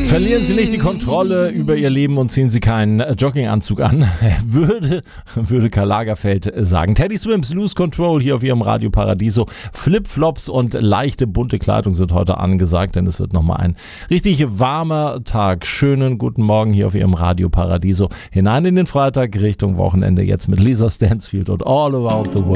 Verlieren Sie nicht die Kontrolle über Ihr Leben und ziehen Sie keinen Jogginganzug an, würde Karl Lagerfeld sagen. Teddy Swims, Lose Control hier auf Ihrem Radio Paradiso. Flipflops und leichte bunte Kleidung sind heute angesagt, denn es wird nochmal ein richtig warmer Tag. Schönen guten Morgen hier auf Ihrem Radio Paradiso. Hinein in den Freitag Richtung Wochenende jetzt mit Lisa Stansfield und All Around the World.